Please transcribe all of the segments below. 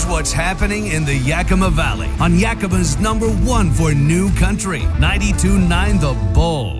what's happening in the Yakima Valley on Yakima's #1 for New Country, 92.9 The Bull.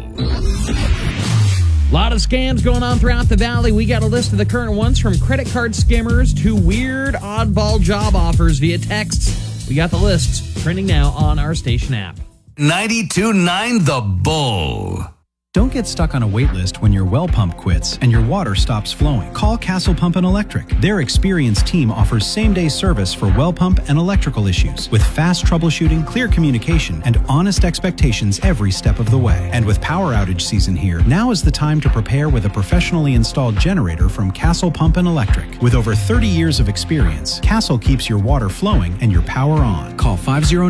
A lot of scams going on throughout the valley. We got a list of the current ones, from credit card skimmers to weird oddball job offers via texts. We got the lists trending now on our station app. 92.9 The Bull. Don't get stuck on a wait list when your well pump quits and your water stops flowing. Call Castle Pump and Electric. Their experienced team offers same-day service for well pump and electrical issues with fast troubleshooting, clear communication, and honest expectations every step of the way. And with power outage season here, now is the time to prepare with a professionally installed generator from Castle Pump and Electric. With over 30 years of experience, Castle keeps your water flowing and your power on. Call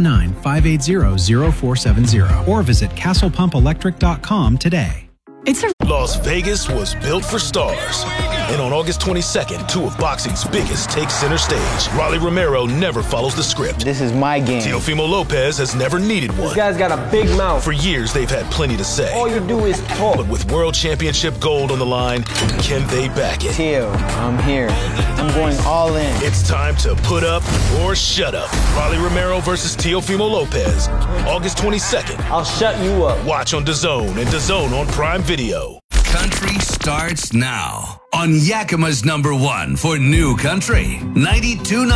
509-580-0470 or visit castlepumpelectric.com today. Las Vegas was built for stars. And on August 22nd, two of boxing's biggest take center stage. Rolly Romero never follows the script. This is my game. Teofimo Lopez has never needed one. This guy's got a big mouth. For years, they've had plenty to say. All you do is talk. But with World Championship gold on the line, can they back it? Teo, I'm here. I'm going all in. It's time to put up or shut up. Rolly Romero versus Teofimo Lopez, August 22nd. I'll shut you up. Watch on DAZN and DAZN on Prime Video. Country starts now on Yakima's #1 for New Country, 92.9